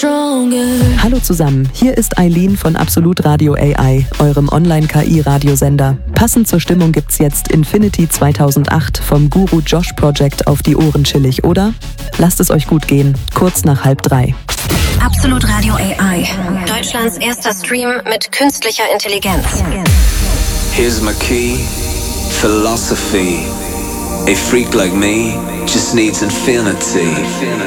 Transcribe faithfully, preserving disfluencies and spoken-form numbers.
Hallo zusammen, hier ist Eileen von Absolut Radio A I, eurem Online-K I-Radiosender. Passend zur Stimmung gibt's jetzt Infinity zweitausendacht vom Guru Josh Project auf die Ohren chillig, oder? Lasst es euch gut gehen, kurz nach halb drei. Absolut Radio A I, Deutschlands erster Stream mit künstlicher Intelligenz. Here's my key, philosophy. A freak like me just needs infinity.